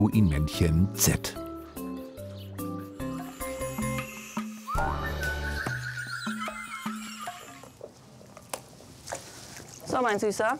Pinguinmännchen Z. So, mein Süßer.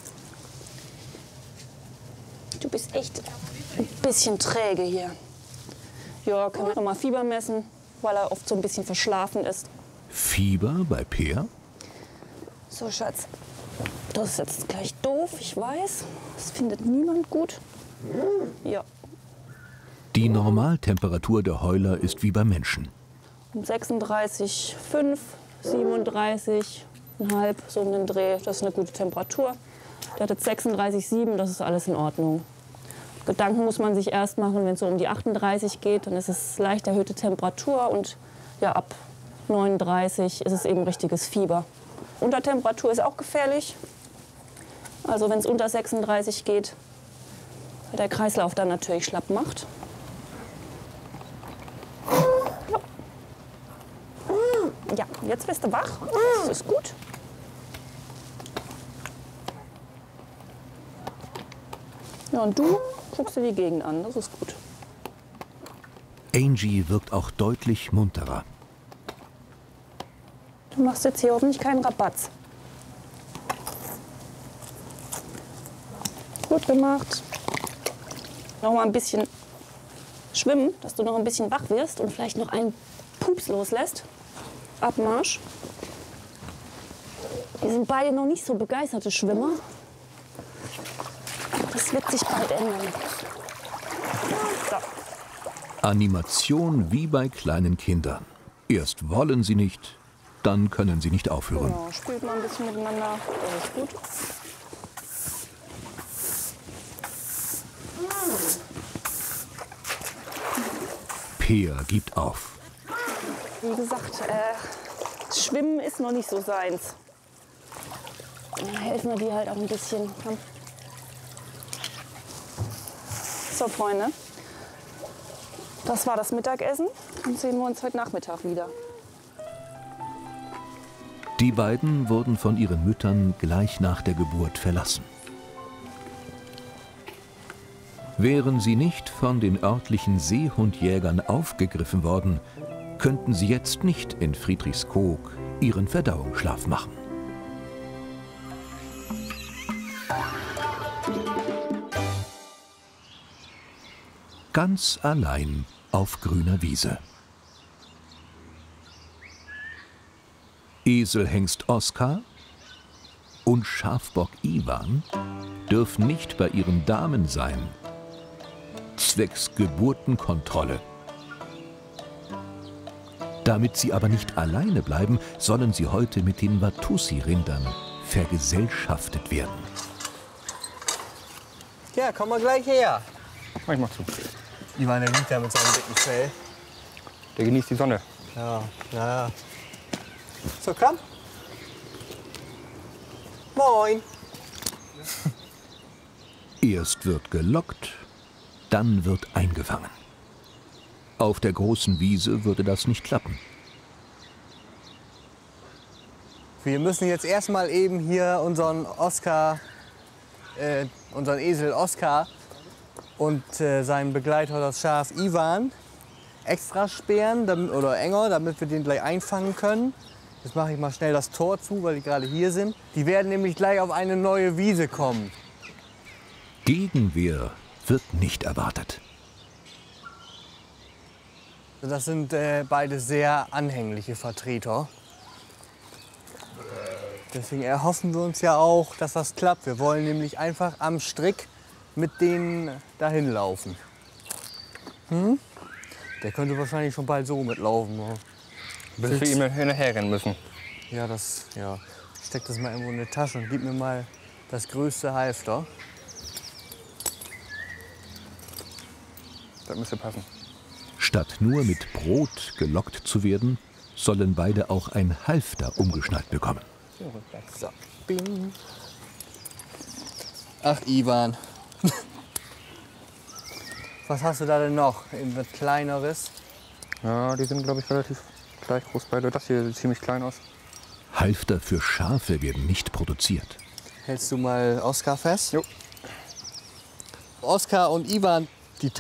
Du bist echt ein bisschen träge hier. Ja, können wir noch mal Fieber messen, weil er oft so ein bisschen verschlafen ist. Fieber bei Peer? So, Schatz. Das ist jetzt gleich doof, ich weiß. Das findet niemand gut. Ja, Die Normaltemperatur der Heuler ist wie beim Menschen. um 36,5, 37,5, so um den Dreh. Das ist eine gute Temperatur. Der hat jetzt 36,7, das ist alles in Ordnung. Gedanken muss man sich erst machen, wenn es so um die 38 geht, dann ist es leicht erhöhte Temperatur und ja, ab 39 ist es eben richtiges Fieber. Untertemperatur ist auch gefährlich. Also wenn es unter 36 geht, weil der Kreislauf dann natürlich schlapp macht. Ja, jetzt bist du wach. Das ist gut. Ja, und du guckst dir die Gegend an. Das ist gut. Angie wirkt auch deutlich munterer. Du machst jetzt hier hoffentlich keinen Rabatz. Gut gemacht. Noch mal ein bisschen schwimmen, dass du noch ein bisschen wach wirst und vielleicht noch einen Pups loslässt. Abmarsch. Die sind beide noch nicht so begeisterte Schwimmer. Das wird sich bald ändern. So. Animation wie bei kleinen Kindern. Erst wollen sie nicht, dann können sie nicht aufhören. Genau, spielt mal ein bisschen miteinander. Das ist gut. Peer gibt auf. Wie gesagt, Schwimmen ist noch nicht so seins. Da helfen wir dir halt auch ein bisschen. Komm. So, Freunde, das war das Mittagessen. Dann sehen wir uns heute Nachmittag wieder. Die beiden wurden von ihren Müttern gleich nach der Geburt verlassen. Wären sie nicht von den örtlichen Seehundjägern aufgegriffen worden, könnten sie jetzt nicht in Friedrichskoog ihren Verdauungsschlaf machen. Ganz allein auf grüner Wiese. Eselhengst Oskar und Schafbock Iwan dürfen nicht bei ihren Damen sein, zwecks Geburtenkontrolle. Damit sie aber nicht alleine bleiben, sollen sie heute mit den Watusi-Rindern vergesellschaftet werden. Ja, komm mal gleich her. Ich mach zu. Iwan, der liegt da mit seinem dicken Fell. Der genießt die Sonne. Ja, naja. So, komm. Moin. Erst wird gelockt, dann wird eingefangen. Auf der großen Wiese würde das nicht klappen. Wir müssen jetzt erstmal eben hier unseren Esel Oskar und seinen Begleiter, das Schaf Iwan, extra sperren oder enger, damit wir den gleich einfangen können. Jetzt mache ich mal schnell das Tor zu, weil die gerade hier sind. Die werden nämlich gleich auf eine neue Wiese kommen. Gegenwehr wird nicht erwartet. Das sind beide sehr anhängliche Vertreter. Deswegen erhoffen wir uns ja auch, dass das klappt. Wir wollen nämlich einfach am Strick mit denen dahin laufen. Der könnte wahrscheinlich schon bald so mitlaufen. Bis wir ihm hinterherrennen müssen. Ja, ich steck das mal irgendwo in die Tasche und gib mir mal das größte Halfter. Das müsste passen. Statt nur mit Brot gelockt zu werden, sollen beide auch ein Halfter umgeschnallt bekommen. So, bing. Ach, Iwan. Was hast du da denn noch? Irgendwas Kleineres? Ja, die sind, glaube ich, relativ gleich groß beide. Das hier sieht ziemlich klein aus. Halfter für Schafe werden nicht produziert. Hältst du mal Oskar fest? Jo. Oskar und Iwan